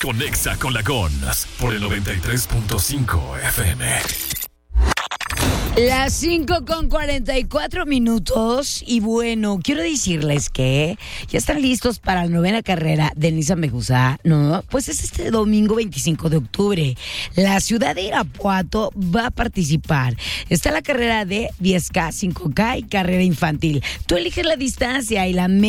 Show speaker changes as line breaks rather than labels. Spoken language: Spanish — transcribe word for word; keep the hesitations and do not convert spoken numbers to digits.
Conexa con la Gons por el noventa y tres punto cinco F M.
Las cinco con cuarenta y cuatro minutos. Y bueno, quiero decirles que ya están listos para la novena carrera de Nissan Mejuzá, ¿no? Pues es este domingo veinticinco de octubre. La ciudad de Irapuato va a participar. Está la carrera de diez K, cinco K y carrera infantil. Tú eliges la distancia y la